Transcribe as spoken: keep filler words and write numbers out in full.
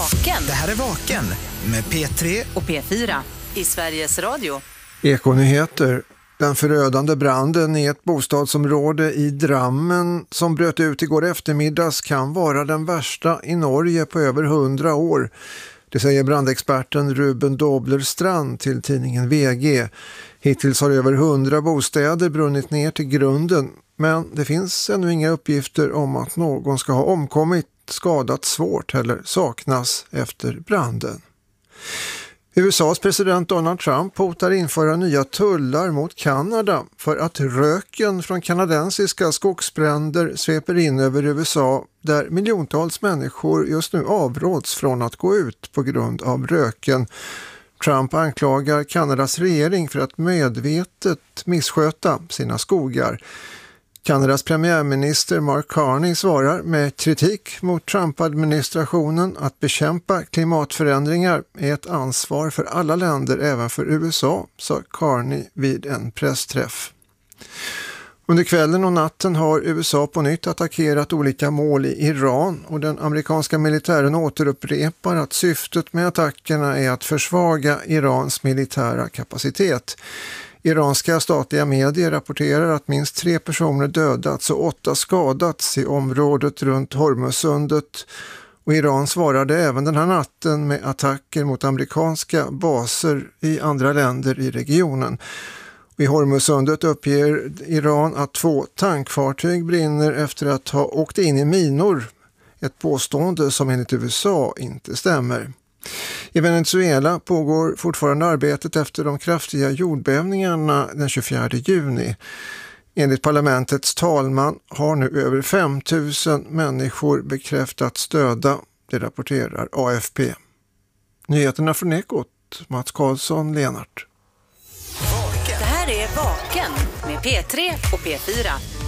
Vaken. Det här är Vaken med P tre och P fyra i Sveriges Radio. Ekonyheter. Den förödande branden i ett bostadsområde i Drammen som bröt ut igår eftermiddags kan vara den värsta i Norge på över hundra år. Det säger brandexperten Ruben Doblerstrand till tidningen V G. Hittills har över hundra bostäder brunnit ner till grunden, men det finns ännu inga uppgifter om att någon ska ha omkommit, skadats svårt eller saknas efter branden. U S A:s president Donald Trump hotar införa nya tullar mot Kanada för att röken från kanadensiska skogsbränder sveper in över U S A, där miljontals människor just nu avråds från att gå ut på grund av röken. Trump anklagar Kanadas regering för att medvetet missköta sina skogar. Kanadas premiärminister Mark Carney svarar med kritik mot Trump-administrationen. Att bekämpa klimatförändringar är ett ansvar för alla länder, även för U S A, sa Carney vid en pressträff. Under kvällen och natten har U S A på nytt attackerat olika mål i Iran, och den amerikanska militären återupprepar att syftet med attackerna är att försvaga Irans militära kapacitet. Iranska statliga medier rapporterar att minst tre personer dödats och åtta skadats i området runt Hormuzsundet, och Iran svarade även den här natten med attacker mot amerikanska baser i andra länder i regionen. I Hormuzsundet uppger Iran att två tankfartyg brinner efter att ha åkt in i minor, ett påstående som enligt U S A inte stämmer. I Venezuela pågår fortfarande arbetet efter de kraftiga jordbävningarna den tjugofjärde juni. Enligt parlamentets talman har nu över fem tusen människor bekräftats döda, det rapporterar A F P. Nyheterna från Ekot, Mats Karlsson, Lenart. Det här är Vaken med P tre och P fyra.